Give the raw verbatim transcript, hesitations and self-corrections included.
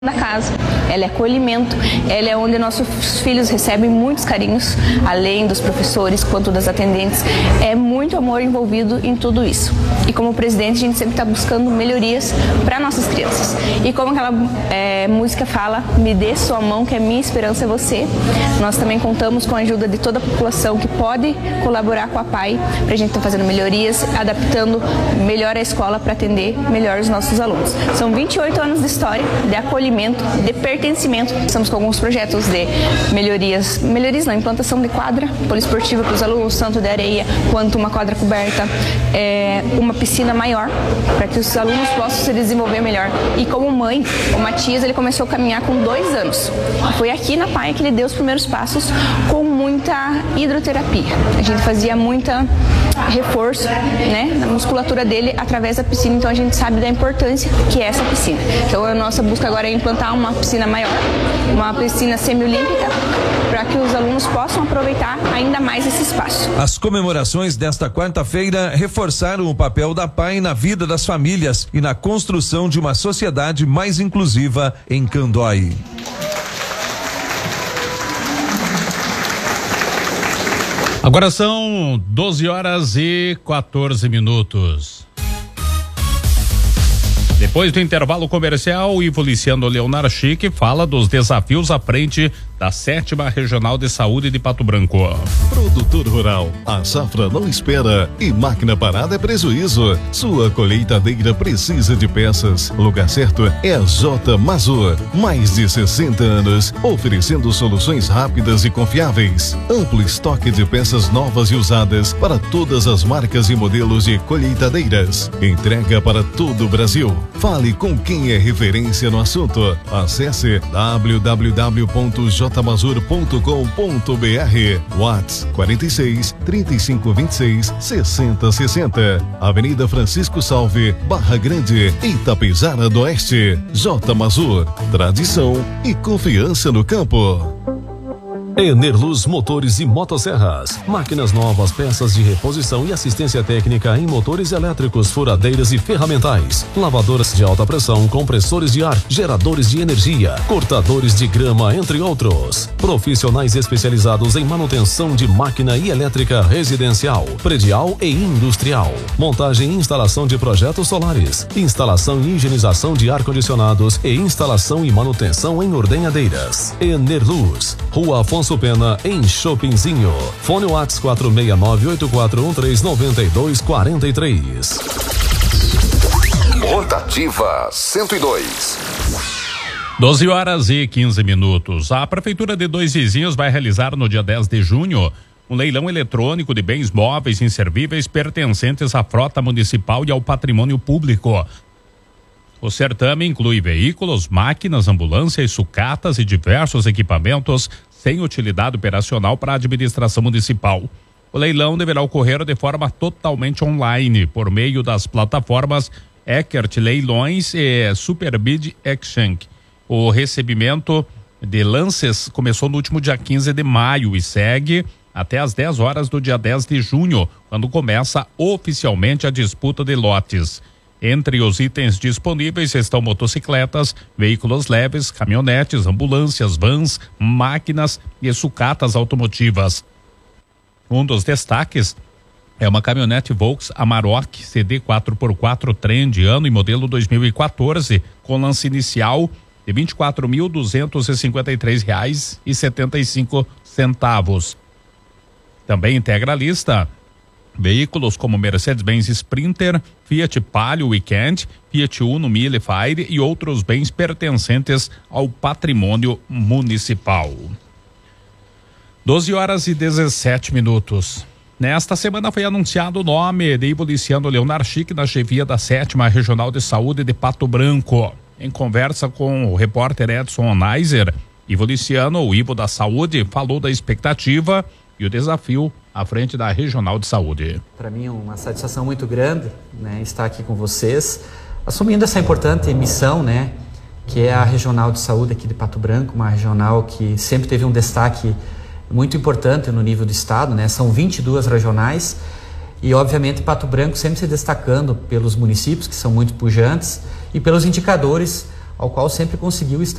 da casa, ela é acolhimento, ela é onde nossos filhos recebem muitos carinhos, além dos professores quanto das atendentes. É muito amor envolvido em tudo isso. E como presidente, a gente sempre está buscando melhorias para nossas crianças. E como aquela é, música fala, me dê sua mão que a minha esperança é você. Nós também contamos com a ajuda de toda a população que pode colaborar com a P A I para a gente estar fazendo melhorias, adaptando melhor a escola para atender melhor os nossos alunos. São vinte e oito anos de história, de acolhimento, de pertencimento. Estamos com alguns projetos de melhorias, melhorias na implantação de quadra poliesportiva para os alunos, tanto de areia quanto uma quadra coberta, é, uma piscina maior, para que os alunos possam se desenvolver melhor. E como mãe, o Matias, ele começou a caminhar com dois anos. Foi aqui na P A I que ele deu os primeiros passos com muita hidroterapia. A gente fazia muita reforço, né, na musculatura dele através da piscina, então a gente sabe da importância que é essa piscina. Então a nossa busca agora é implantar uma piscina maior, uma piscina semiolímpica, para que os alunos possam aproveitar ainda mais esse espaço. As comemorações desta quarta-feira reforçaram o papel da P A I na vida das famílias e na construção de uma sociedade mais inclusiva em Candói. Agora são doze horas e quatorze minutos. Depois do intervalo comercial, o Ivo Liciano Leonar Chique fala dos desafios à frente da sétima Regional de Saúde de Pato Branco. Produtor rural, a safra não espera e máquina parada é prejuízo. Sua colheitadeira precisa de peças. Lugar certo é a J Mazur. Mais de sessenta anos, oferecendo soluções rápidas e confiáveis. Amplo estoque de peças novas e usadas para todas as marcas e modelos de colheitadeiras. Entrega para todo o Brasil. Fale com quem é referência no assunto. Acesse w w w ponto j mazur ponto com ponto b r. WhatsApp quarenta e seis, trinta e cinco, vinte e seis, sessenta, sessenta. Avenida Francisco Salve, Barra Grande, Itapejara do Oeste. J Mazur, tradição e confiança no campo. Enerluz Motores e Motosserras. Máquinas novas, peças de reposição e assistência técnica em motores elétricos, furadeiras e ferramentais. Lavadoras de alta pressão, compressores de ar, geradores de energia, cortadores de grama, entre outros. Profissionais especializados em manutenção de máquina e elétrica residencial, predial e industrial. Montagem e instalação de projetos solares. Instalação e higienização de ar-condicionados e instalação e manutenção em ordenhadeiras. Enerluz. Rua Afonso Pena, em Chopinzinho. Fone WhatsApp quatro seis nove oito quatro um três nove dois quatro três. Rotativa cento e dois. doze horas e quinze minutos. A Prefeitura de Dois Vizinhos vai realizar no dia dez de junho um leilão eletrônico de bens móveis inservíveis pertencentes à frota municipal e ao patrimônio público. O certame inclui veículos, máquinas, ambulâncias, sucatas e diversos equipamentos sem utilidade operacional para a administração municipal. O leilão deverá ocorrer de forma totalmente online, por meio das plataformas Eckert Leilões e Superbid Exchange. O recebimento de lances começou no último dia quinze de maio e segue até às dez horas do dia dez de junho, quando começa oficialmente a disputa de lotes. Entre os itens disponíveis estão motocicletas, veículos leves, caminhonetes, ambulâncias, vans, máquinas e sucatas automotivas. Um dos destaques é uma caminhonete Volks Amarok C D quatro por quatro Trend, ano e modelo dois mil e quatorze, com lance inicial de vinte e quatro mil duzentos e cinquenta e três reais e setenta e cinco centavos. Também integra a lista veículos como Mercedes-Benz Sprinter, Fiat Palio Weekend, Fiat Uno Mille Fire e outros bens pertencentes ao patrimônio municipal. doze horas e dezessete minutos. Nesta semana foi anunciado o nome de Ivo Liciano Leonar Chique na chefia da sétima Regional de Saúde de Pato Branco. Em conversa com o repórter Edson Onaiser, Ivo Liciano, o Ivo da Saúde, falou da expectativa e o desafio à frente da Regional de Saúde. Para mim é uma satisfação muito grande, né, estar aqui com vocês, assumindo essa importante missão, né, que é a Regional de Saúde aqui de Pato Branco, uma regional que sempre teve um destaque muito importante no nível do estado, né, são vinte e duas regionais e obviamente Pato Branco sempre se destacando pelos municípios que são muito pujantes e pelos indicadores ao qual sempre conseguiu estar